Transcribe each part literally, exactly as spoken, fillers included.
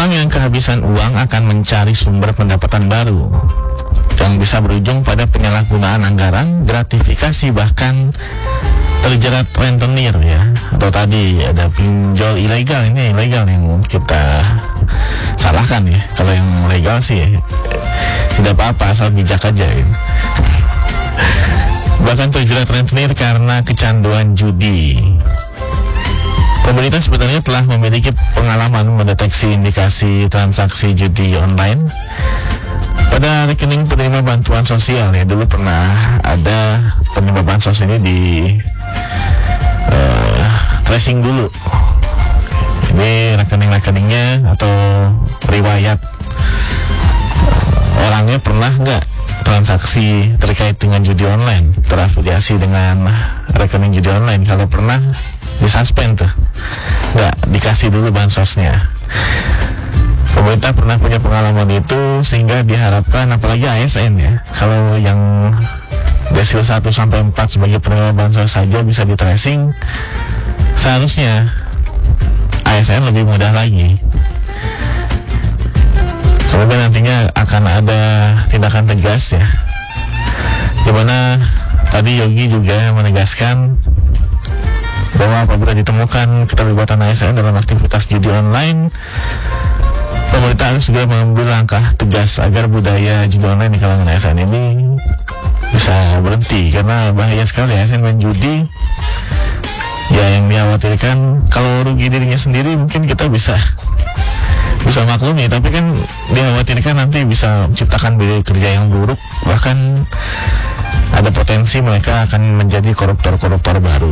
Orang yang kehabisan uang akan mencari sumber pendapatan baru yang bisa berujung pada penyalahgunaan anggaran, gratifikasi, bahkan terjerat rentenir ya. Atau tadi ada pinjol ilegal, ini ilegal yang kita salahkan ya. Kalau yang legal sih ya, tidak apa-apa asal bijak aja ya. Bahkan terjerat rentenir karena kecanduan judi. Pemerintah sebenarnya telah memiliki pengalaman mendeteksi indikasi transaksi judi online pada rekening penerima bantuan sosial ya. Dulu pernah ada penerima bansos ini di uh, tracing dulu. Ini rekening-rekeningnya atau riwayat orangnya pernah nggak transaksi terkait dengan judi online, terafiliasi dengan rekening judi online. Kalau pernah, disuspend tuh, nggak dikasih dulu bansosnya. Pemerintah pernah punya pengalaman itu sehingga diharapkan, apalagi A S N ya, kalau yang desil satu sampai empat sebagai penerima bansos saja bisa di tracing, seharusnya A S N lebih mudah lagi. Semoga nantinya akan ada tindakan tegas ya, dimana tadi Yogi juga menegaskan bahwa apabila ditemukan keterlibatan A S N dalam aktivitas judi online, pemerintah harus segera mengambil langkah tegas agar budaya judi online di kalangan A S N ini bisa berhenti, karena bahaya sekali A S N main judi. Ya, yang dikhawatirkan kalau rugi dirinya sendiri mungkin kita bisa bisa maklumi, tapi kan dikhawatirkan nanti bisa menciptakan biaya kerja yang buruk, bahkan ada potensi mereka akan menjadi koruptor-koruptor baru.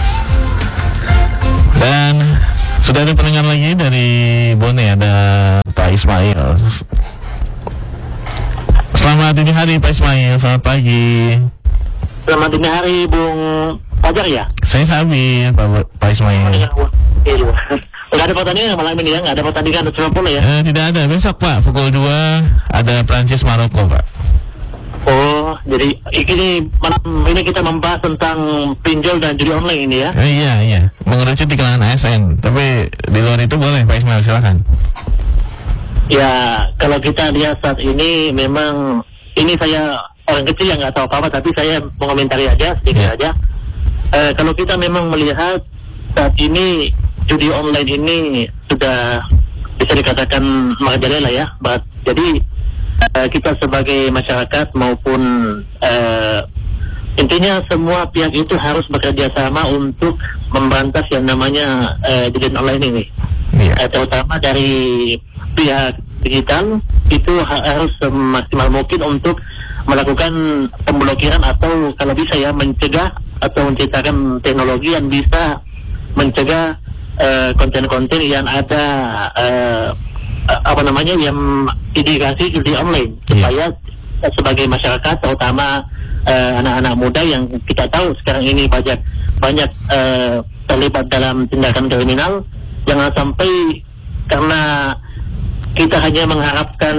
Dan sudah ada pendengar lagi dari Bone, ada Pak Ismail. Selamat dini hari Pak Ismail, selamat pagi. Selamat dini hari Bung Fajar ya? Saya Sabi, Pak, Pak Ismail. Iya, nggak ada pertandingan malam ini ya? Nggak ada pertandingan untuk sepak bola ya? Eh, tidak ada, besok Pak, pukul dua ada Prancis Maroko Pak. Oh, jadi ini malam ini kita membahas tentang pinjol dan judi online ini ya? Eh, iya, iya, mengerucut di kalangan A S N, tapi di luar itu boleh Pak Ismail, silakan. Ya, kalau kita lihat saat ini memang, ini saya orang kecil yang nggak tahu apa-apa, tapi saya mengomentari aja, sedikit yeah. aja. Eh, kalau kita memang melihat saat ini judi online ini sudah bisa dikatakan merajalela ya. But, jadi uh, kita sebagai masyarakat maupun uh, intinya semua pihak itu harus bekerja sama untuk memberantas yang namanya uh, judi online ini. Yeah. Uh, terutama dari pihak digital itu ha- harus semaksimal mungkin untuk melakukan pemblokiran atau kalau bisa ya mencegah atau menciptakan teknologi yang bisa mencegah uh, konten-konten yang ada uh, apa namanya yang indikasi judi online, supaya yeah. sebagai masyarakat terutama uh, anak-anak muda yang kita tahu sekarang ini banyak banyak uh, terlibat dalam tindakan kriminal, jangan sampai karena kita hanya mengharapkan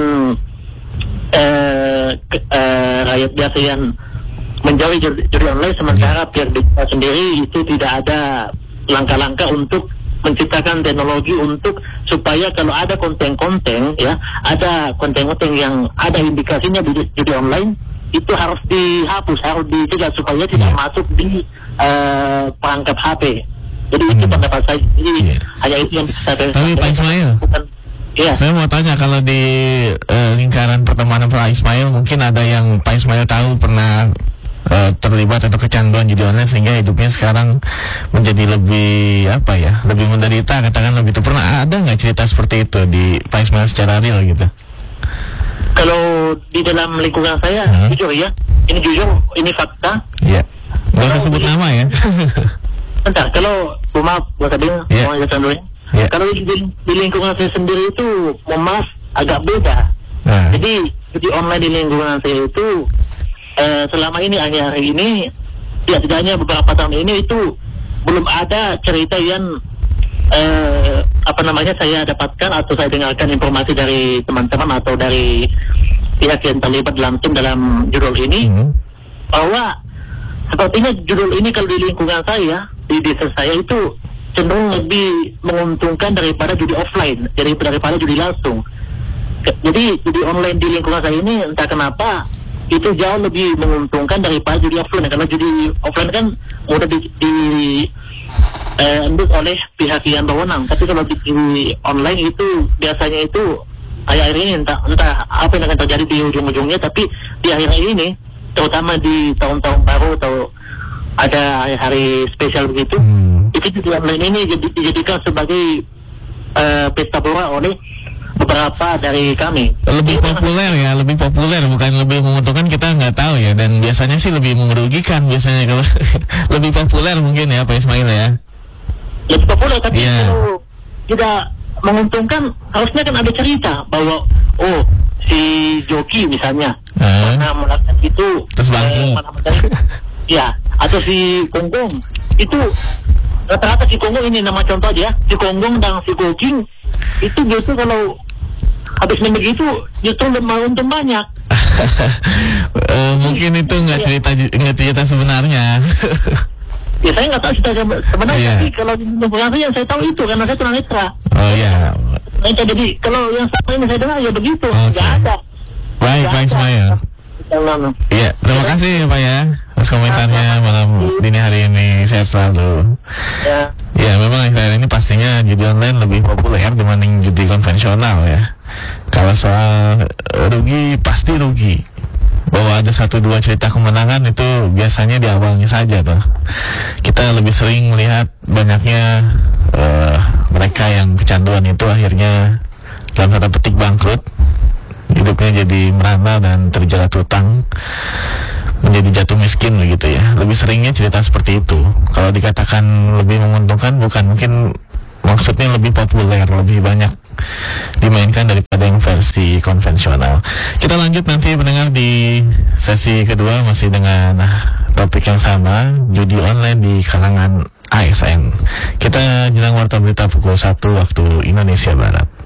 uh, uh, rakyat biasa yang menjauhi judi online, sementara pihak digital sendiri itu tidak ada langkah-langkah untuk menciptakan teknologi untuk supaya kalau ada konten-konten ya, ada konten-konten yang ada indikasinya di judi online itu harus dihapus, harus dicegah supaya tidak yeah. masuk di uh, perangkap H P. Jadi hmm. itu pendapat saya. Jadi yeah. hanya itu yang bisa saya. Tapi Pak Ismail, bukan, ya. Saya mau tanya, kalau di uh, lingkaran pertemanan Pak Ismail mungkin ada yang Pak Ismail tahu pernah Uh, terlibat atau kecanduan judi online sehingga hidupnya sekarang menjadi lebih apa ya, lebih menderita, katakan lebih itu. Pernah ada nggak cerita seperti itu di Pak Ismail secara real gitu? Kalau di dalam lingkungan saya, hmm. jujur ya, ini jujur, ini fakta. Iya. Nggak usah sebut nama ya. Bentar, kalau maaf, gua tadi yeah. mau jelasin dulu ya. Yeah. Kalau di, di lingkungan saya sendiri itu, maaf, agak beda. Nah. Jadi judi online di lingkungan saya itu Uh, selama ini hanya hari ini ya setidaknya beberapa tahun ini itu belum ada cerita yang uh, apa namanya saya dapatkan atau saya dengarkan informasi dari teman-teman atau dari pihak yang terlibat langsung dalam judul ini hmm. bahwa sepertinya judul ini kalau di lingkungan saya, di desa saya itu cenderung lebih menguntungkan daripada judi offline, dari daripada judi langsung. Ke- Jadi judi online di lingkungan saya ini entah kenapa itu jauh lebih menguntungkan daripada judi offline, karena judi offline kan mudah di, di eh, endus oleh pihak yang berwenang. Tapi kalau di, di online itu biasanya itu akhir-akhir ini entah entah apa yang akan terjadi di ujung-ujungnya, tapi di akhir ini terutama di tahun-tahun baru atau ada hari-hari spesial begitu, Hmm. itu judi online ini jadi, dijadikan sebagai eh, pesta pora oleh beberapa dari kami. Lebih Jadi, populer ya, lebih populer, bukan lebih menguntungkan, kita nggak tahu ya. Dan biasanya sih lebih merugikan biasanya kalau lebih populer mungkin ya Pak Ismail ya. lebih populer, tapi Iya. kalau tidak menguntungkan harusnya kan ada cerita bahwa oh si joki misalnya Ah. pernah melakukan itu Terus bangkrut. mana- mana- ya, atau si Konggong itu rata-rata si Konggong ini nama contoh aja, si Konggong dan si Goging itu justru kalau habis main begitu justru lebih untung banyak. Eh, mungkin itu nggak cerita nggak cerita sebenarnya. Ya saya nggak tahu cerita sebenarnya, Iya. tapi kalau di lingkungan saya yang saya tahu itu karena saya tunanetra. Oh ya, Nah, jadi kalau yang sama ini saya dengar ya begitu, Oke. nggak ada. baik Pak Ismail. Jangan. Iya, terima kasih ya Pak ya atas komentarnya malam dini hari ini. Sehat selalu. Ya. Ya memang akhir-akhir ini pastinya judi online lebih populer dibanding judi konvensional ya. Kalau soal eh, rugi pasti rugi. Bahwa ada satu dua cerita kemenangan itu biasanya di awalnya saja tuh. Kita lebih sering melihat banyaknya eh, mereka yang kecanduan itu akhirnya dalam tanda petik bangkrut, hidupnya jadi merana dan terjerat hutang, menjadi jatuh miskin begitu ya. Lebih seringnya cerita seperti itu. Kalau dikatakan lebih menguntungkan, bukan, mungkin maksudnya lebih populer, lebih banyak dimainkan daripada yang versi konvensional. Kita lanjut nanti mendengar di sesi kedua masih dengan topik yang sama, judi online di kalangan A S N. Kita jelang warta berita pukul satu waktu Indonesia Barat.